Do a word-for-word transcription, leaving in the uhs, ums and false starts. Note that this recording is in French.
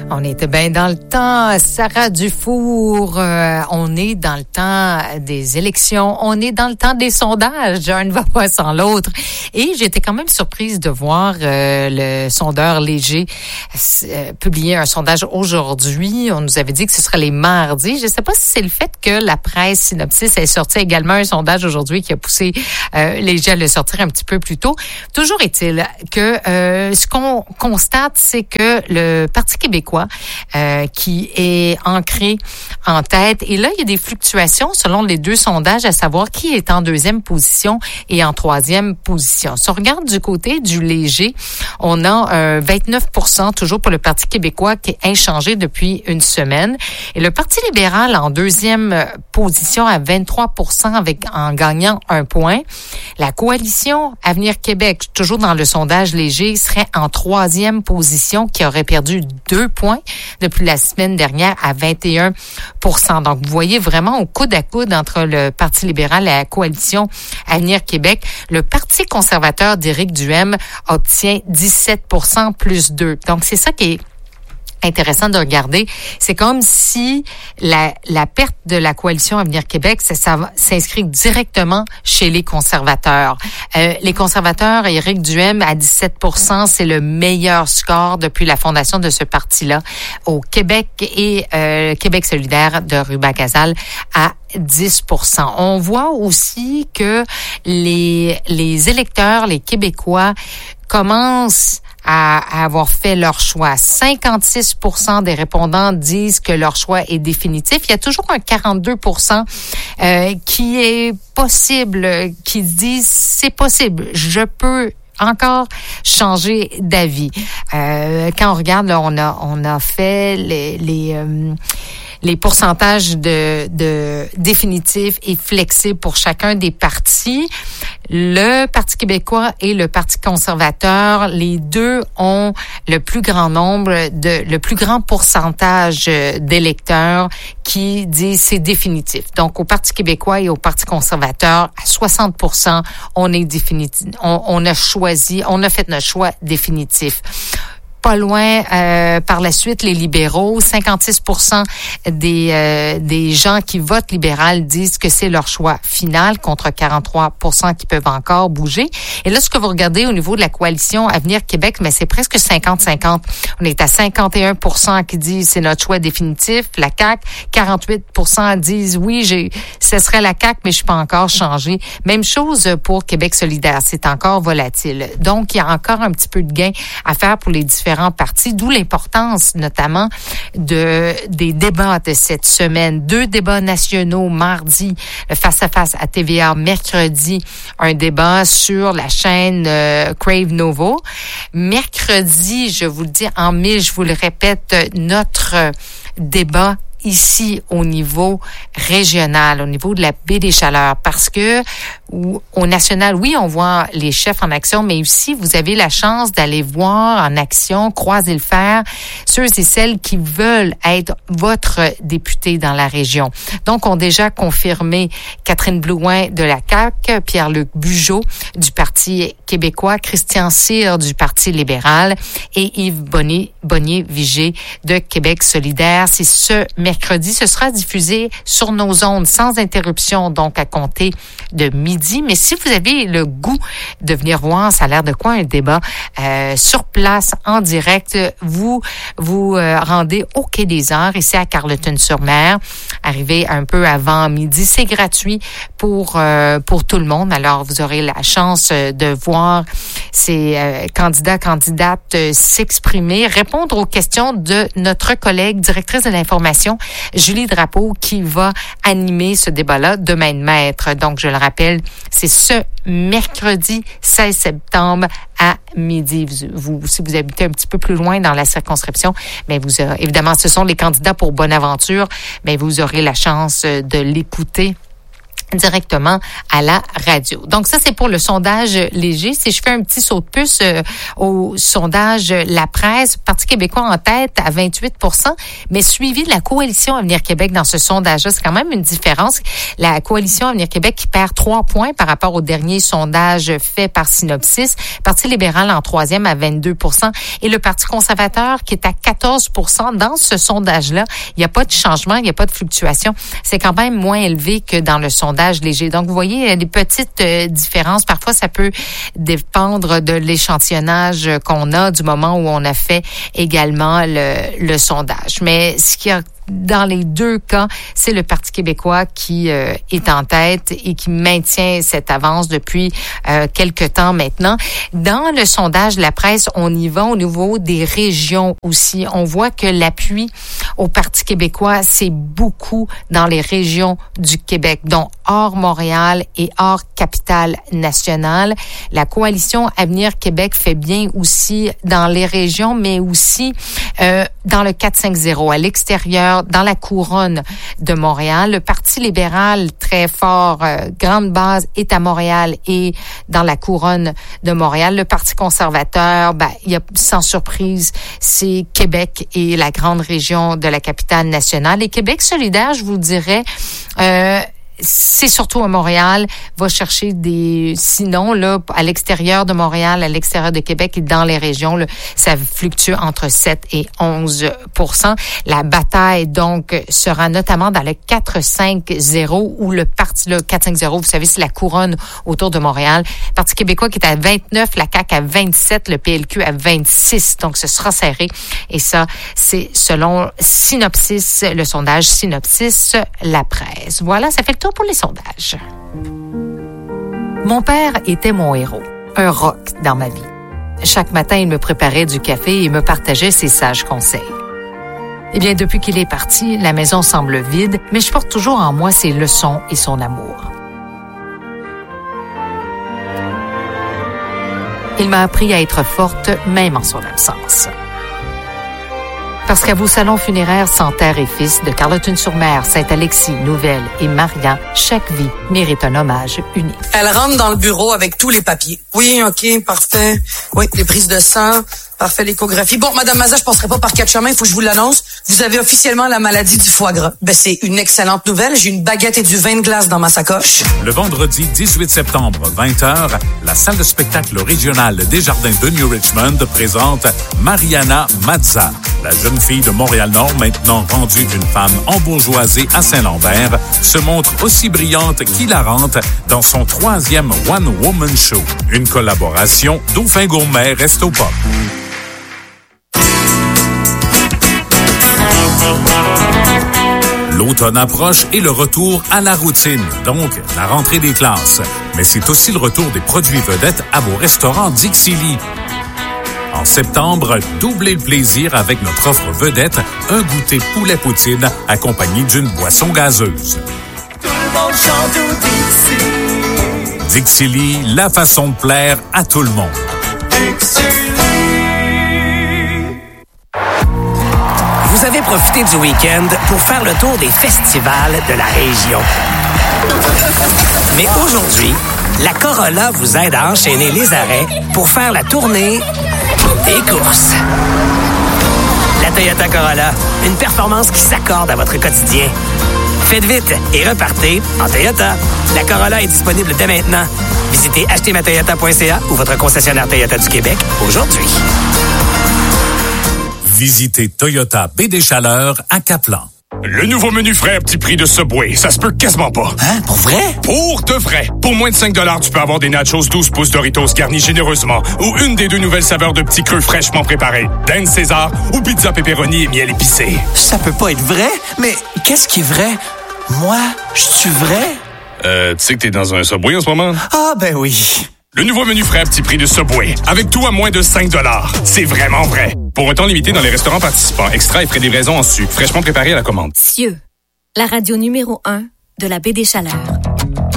On était bien dans le temps, Sarah Dufour. Euh, on est dans le temps des élections. On est dans le temps des sondages. Un ne va pas sans l'autre. Et j'étais quand même surprise de voir euh, le sondeur Léger euh, publier un sondage aujourd'hui. On nous avait dit que ce serait les mardis. Je ne sais pas si c'est le fait que la presse Synopsis ait sorti également un sondage aujourd'hui qui a poussé euh, Léger à le sortir un petit peu plus tôt. Toujours est-il que euh, ce qu'on constate, c'est que le Parti québécois Euh, qui est ancré en tête. Et là, il y a des fluctuations selon les deux sondages, à savoir qui est en deuxième position et en troisième position. Si on regarde du côté du Léger, on a euh, vingt-neuf pour cent toujours pour le Parti québécois qui est inchangé depuis une semaine. Et le Parti libéral en deuxième position à vingt-trois pour cent avec en gagnant un point. La coalition Avenir Québec, toujours dans le sondage Léger, serait en troisième position qui aurait perdu deux points depuis la semaine dernière à vingt et un pour cent. Donc, vous voyez vraiment au coude à coude entre le Parti libéral et la coalition Avenir Québec. Le Parti conservateur d'Éric Duhem obtient dix-sept pour cent plus deux. Donc, c'est ça qui est intéressant de regarder. C'est comme si la, la perte de la coalition Avenir Québec, ça, ça s'inscrit directement chez les conservateurs. Euh, les conservateurs, Éric Duhem à dix-sept pour cent, c'est le meilleur score depuis la fondation de ce parti-là au Québec, et euh, Québec solidaire de Ruba-Gazal à dix pour cent. On voit aussi que les, les électeurs, les Québécois, commencent à avoir fait leur choix. cinquante-six pour cent des répondants disent que leur choix est définitif. Il y a toujours un quarante-deux pour cent euh, qui est possible, qui disent c'est possible, je peux encore changer d'avis. Euh, quand on regarde, là, on a on a fait les les euh, les pourcentages de, de définitifs et flexibles pour chacun des partis. Le Parti québécois et le Parti conservateur, les deux ont le plus grand nombre de, le plus grand pourcentage d'électeurs qui disent c'est définitif. Donc, au Parti québécois et au Parti conservateur, à soixante pour cent, on est définitif, on, on a choisi, on a fait notre choix définitif. Pas loin, euh, par la suite, les libéraux, cinquante-six pour cent des euh, des gens qui votent libéral disent que c'est leur choix final, contre quarante-trois pour cent qui peuvent encore bouger. Et là, ce que vous regardez au niveau de la coalition Avenir Québec, mais c'est presque cinquante cinquante. On est à cinquante et un pour cent qui disent c'est notre choix définitif. La C A Q, quarante-huit pour cent disent oui, j'ai, ce serait la C A Q, mais je suis pas encore changé. Même chose pour Québec solidaire, c'est encore volatile. Donc, il y a encore un petit peu de gain à faire pour les différents partis, d'où l'importance notamment de des débats de cette semaine. Deux débats nationaux mardi, face-à-face à T V A, mercredi, un débat sur la chaîne euh, Crave Novo. Mercredi, je vous le dis en mille, je vous le répète, notre euh, débat ici au niveau régional, au niveau de la baie des Chaleurs, parce que au national, oui, on voit les chefs en action, mais aussi vous avez la chance d'aller voir en action, croiser le fer, ceux et celles qui veulent être votre député dans la région. Donc, ont déjà confirmé Catherine Blouin de la C A Q, Pierre-Luc Bugeaud du Parti québécois, Christian Cyr du Parti libéral et Yves Bonnier, Bonnier-Vigé de Québec solidaire. C'est ce mercredi. Ce sera diffusé sur nos ondes sans interruption, donc à compter de midi. Mais si vous avez le goût de venir voir, ça a l'air de quoi un débat euh, sur place, en direct, vous vous euh, rendez au Quai des Arts, ici à Carleton-sur-Mer. Arrivez un peu avant midi. C'est gratuit pour euh, pour tout le monde. Alors, vous aurez la chance de voir ces euh, candidats, candidates euh, s'exprimer, répondre aux questions de notre collègue directrice de l'information, Julie Drapeau, qui va animer ce débat-là de main de maître. Donc, je le rappelle, c'est ce mercredi seize septembre à midi. Vous, vous, si vous habitez un petit peu plus loin dans la circonscription, mais vous aurez, évidemment, ce sont les candidats pour Bonaventure, mais vous aurez la chance de l'écouter directement à la radio. Donc ça, c'est pour le sondage léger. Si je fais un petit saut de puce euh, au sondage La Presse, Parti québécois en tête à vingt-huit pour cent, mais suivi de la Coalition Avenir Québec dans ce sondage-là. C'est quand même une différence. La Coalition Avenir Québec qui perd trois points par rapport au dernier sondage fait par Synopsis. Parti libéral en troisième à vingt-deux pour cent et le Parti conservateur qui est à quatorze pour cent dans ce sondage-là. Il n'y a pas de changement, il n'y a pas de fluctuation. C'est quand même moins élevé que dans le sondage léger. Donc, vous voyez, il y a des petites euh, différences. Parfois, ça peut dépendre de l'échantillonnage qu'on a du moment où on a fait également le, le sondage. Mais ce qui a dans les deux cas, c'est le Parti québécois qui euh, est en tête et qui maintient cette avance depuis euh, quelque temps maintenant. Dans le sondage de La Presse, on y va au niveau des régions aussi. On voit que l'appui au Parti québécois, c'est beaucoup dans les régions du Québec, dont hors Montréal et hors capitale nationale. La coalition Avenir Québec fait bien aussi dans les régions, mais aussi euh, dans le quatre cinq zéro, à l'extérieur, dans la couronne de Montréal. Le Parti libéral, très fort, euh, grande base, est à Montréal et dans la couronne de Montréal. Le Parti conservateur, ben, il y a, sans surprise, c'est Québec et la grande région de la capitale nationale. Et Québec solidaire, je vous dirais, euh, c'est surtout à Montréal, va chercher des, sinon, là, à l'extérieur de Montréal, à l'extérieur de Québec et dans les régions, là, ça fluctue entre sept et onze pour cent. La bataille, donc, sera notamment dans le quatre cinq zéro où le parti, le quatre cinq zéro, vous savez, c'est la couronne autour de Montréal. Le Parti québécois qui est à vingt-neuf, la C A Q à vingt-sept, le P L Q à vingt-six. Donc, ce sera serré. Et ça, c'est selon Synopsis, le sondage Synopsis, La Presse. Voilà, ça fait le tour pour les sondages. Mon père était mon héros, un rock dans ma vie. Chaque matin, il me préparait du café et me partageait ses sages conseils. Eh bien, depuis qu'il est parti, la maison semble vide, mais je porte toujours en moi ses leçons et son amour. Il m'a appris à être forte, même en son absence. Parce qu'à vos salons funéraires sans terre et fils de Carleton-sur-Mer, Saint-Alexis, Nouvelle et Marian, chaque vie mérite un hommage unique. Elle rentre dans le bureau avec tous les papiers. Oui, OK, parfait. Oui, les prises de sang. Parfait, l'échographie. Bon, Madame Mazza, je passerai pas par quatre chemins, il faut que je vous l'annonce. Vous avez officiellement la maladie du foie gras. Ben, c'est une excellente nouvelle. J'ai une baguette et du vin de glace dans ma sacoche. Le vendredi dix-huit septembre, vingt heures, la salle de spectacle régionale des Jardins de New Richmond présente Mariana Mazza. La jeune fille de Montréal-Nord, maintenant rendue une femme embourgeoisée à Saint-Lambert, se montre aussi brillante qu'hilarante dans son troisième One Woman Show. Une collaboration Dauphin Gourmet Resto Pop. L'automne approche et le retour à la routine, donc la rentrée des classes. Mais c'est aussi le retour des produits vedettes à vos restaurants Dixili. En septembre, doublez le plaisir avec notre offre vedette, un goûter poulet poutine accompagné d'une boisson gazeuse. Tout le monde chante au Dixili. Dixili, la façon de plaire à tout le monde. Dixili. Vous avez profité du week-end pour faire le tour des festivals de la région. Mais aujourd'hui, la Corolla vous aide à enchaîner les arrêts pour faire la tournée des courses. La Toyota Corolla, une performance qui s'accorde à votre quotidien. Faites vite et repartez en Toyota. La Corolla est disponible dès maintenant. Visitez acheter ma toyota point c a ou votre concessionnaire Toyota du Québec aujourd'hui. Visitez Toyota Baie des Chaleurs à Caplan. Le nouveau menu frais à petit prix de Subway, ça se peut quasiment pas. Hein? Pour vrai? Pour de vrai. Pour moins de cinq dollars, tu peux avoir des nachos douze pouces Doritos garnis généreusement ou une des deux nouvelles saveurs de petits creux fraîchement préparés. Dinde César ou pizza pepperoni et miel épicé. Ça peut pas être vrai? Mais qu'est-ce qui est vrai? Moi, je suis vrai? Euh, tu sais que t'es dans un Subway en ce moment? Ah, ben oui. Le nouveau menu frais à petit prix de Subway. Avec tout à moins de cinq dollars. C'est vraiment vrai. Pour un temps limité dans les restaurants participants. Extra et frais de livraison en sucre. Fraîchement préparé à la commande. Cieux, la radio numéro un de la Baie des Chaleurs.